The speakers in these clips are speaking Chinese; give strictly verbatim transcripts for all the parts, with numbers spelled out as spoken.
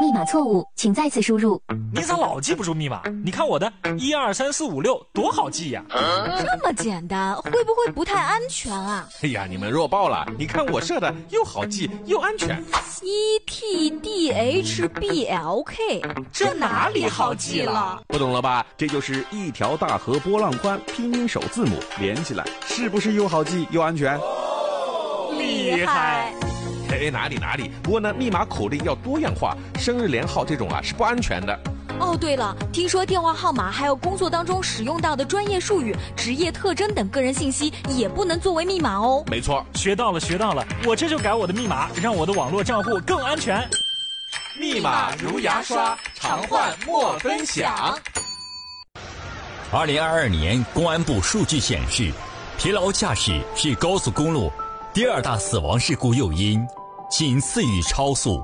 密码错误，请再次输入。 你咋老记不住密码？你看我的一二三四五六多好记呀！ 这么简单，会不会不太安全啊？ 哎呀，你们弱爆了！你看我设的又好记又安全。 E T D H B L K， 这哪里好记了？ 不懂了吧？这就是一条大河波浪宽，拼音首字母连起来，是不是又好记又安全？ 厉害！ 哎，哪里哪里？不过呢，密码口令要多样化，生日连号这种啊是不安全的。 哦，对了，听说电话号码还有工作当中使用到的专业术语、职业特征等个人信息也不能作为密码哦。 没错， 学到了，学到了，我这就改我的密码，让我的网络账户更安全。 密码如牙刷，常换莫分享。 二零二二年，公安部数据显示，疲劳驾驶是高速公路第二大死亡事故诱因，仅次于超速。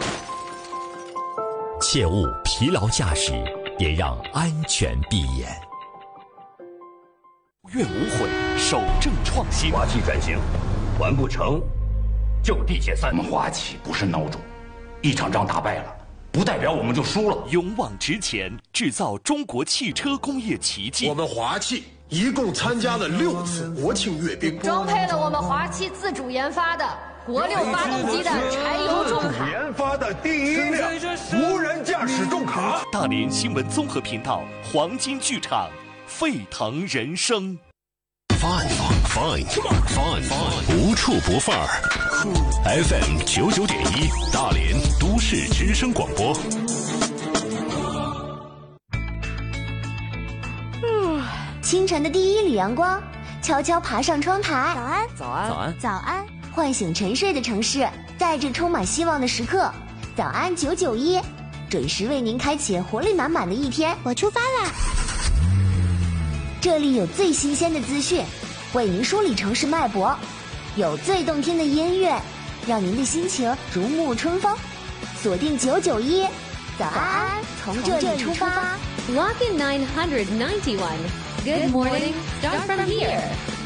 切勿疲劳驾驶，也让安全闭眼。 愿无悔，守正创新。 华企转型，完不成就地解散。 我们华企不是孬种，一场仗打败了，不代表我们就输了。 勇往直前，制造中国汽车工业奇迹。 我们华企一共参加了六次国庆阅兵， 装配了我们华企自主研发的国六发动机的柴油重卡， 研发的第一辆无人驾驶重卡。 大连新闻综合频道黄金剧场，沸腾人生。 Fun fun fun fun， 无处不范儿。F M 九九点一，大连都市之声广播。 嗯，清晨的第一缕阳光悄悄爬上窗台。 早安， 早安， 早安，早安。 唤醒沉睡的城市，在这充满希望的时刻，早安九九一，准时为您开启活力满满的一天。 我出发啦！ 这里有最新鲜的资讯，为您梳理城市脉搏；有最动听的音乐，让您的心情如沐春风。锁定九九一，早安，从这里出发。 Lock in nine hundred ninety-one. Good morning, start from here.